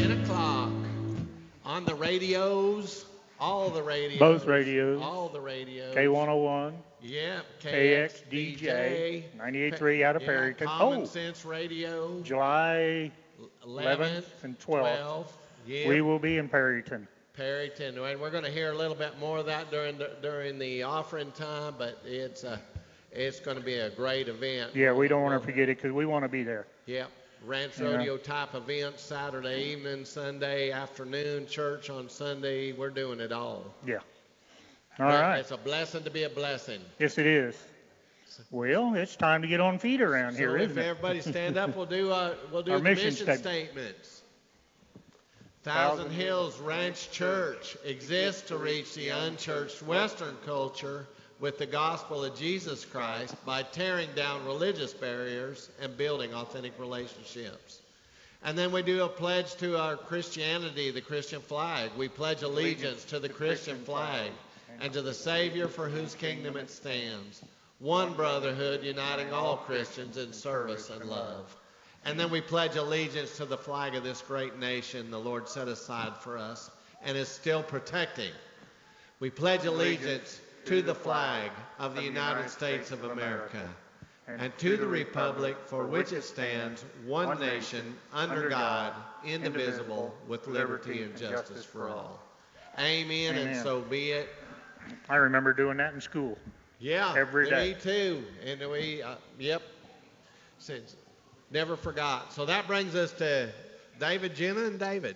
10 o'clock on the radios, all the radios. Both radios. All the radios. K101. Yep, KXDJ. 98.3 out of Perryton. Common Sense Radio. July 11th and 12th. Yep. We will be in Perryton. Perryton, and we're going to hear a little bit more of that during the offering time, but it's going to be a great event. Yeah, we don't want to forget it because we want to be there. Yep. Ranch Rodeo type events, Saturday evening, Sunday afternoon, church on Sunday. We're doing it all. Yeah. All right. It's a blessing to be a blessing. Yes, it is. Well, it's time to get on feet around here, isn't it? If everybody stand up, we'll do the mission statements. Thousand Hills Ranch Church exists to reach the unchurched Western culture with the gospel of Jesus Christ by tearing down religious barriers and building authentic relationships. And then we do a pledge to our Christianity, the Christian flag. We pledge allegiance to the Christian flag and to the Savior for whose kingdom it stands. One brotherhood uniting all Christians in service and love. And then we pledge allegiance to the flag of this great nation the Lord set aside for us and is still protecting. We pledge allegiance to the flag of the United States of America and to the republic for which it stands, one nation, under God, indivisible, with liberty and justice for all. Amen. And so be it. I remember doing that in school. Yeah, every day. Me too. And we, since never forgot. So that brings us to David, Jenna, and David.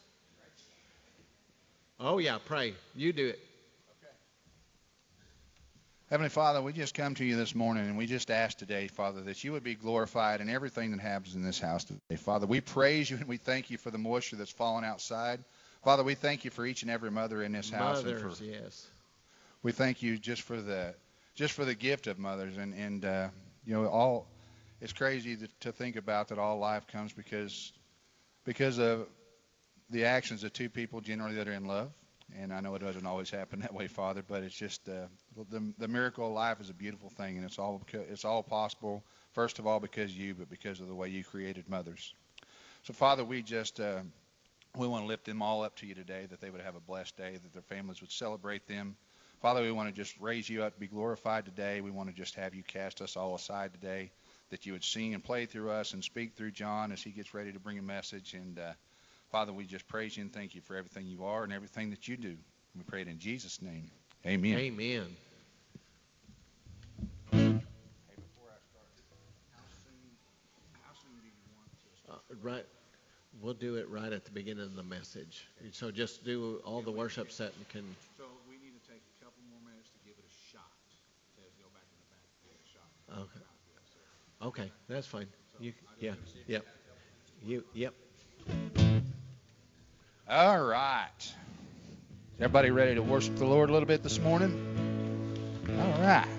Oh yeah, pray. You do it. Heavenly Father, we just come to you this morning, and we just ask today, Father, that you would be glorified in everything that happens in this house today. Father, we praise you and we thank you for the moisture that's fallen outside. Father, we thank you for each and every mother in this house. Mothers, yes. We thank you just for the gift of mothers, and you know, all. It's crazy to think about that all life comes because of the actions of two people generally that are in love. And I know it doesn't always happen that way, Father, but it's just the miracle of life is a beautiful thing, and it's all possible, first of all, because of you, but because of the way you created mothers. So, Father, we want to lift them all up to you today, that they would have a blessed day, that their families would celebrate them. Father, we want to just raise you up to be glorified today. We want to just have you cast us all aside today, that you would sing and play through us and speak through John as he gets ready to bring a message. And Father, we just praise you and thank you for everything you are and everything that you do. We pray it in Jesus' name. Amen. Amen. Hey, before I start, how soon do you want to start? Right. We'll do it right at the beginning of the message. So just do all the worship set and can. So we need to take a couple more minutes to give it a shot. Go back in the back and give it a shot. Okay, that's fine. Yep. All right. Is everybody ready to worship the Lord a little bit this morning? All right.